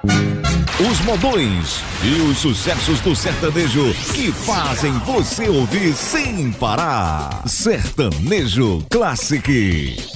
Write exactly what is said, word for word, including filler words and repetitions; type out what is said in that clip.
Os modões e os sucessos do sertanejo que fazem você ouvir sem parar. Sertanejo Classic.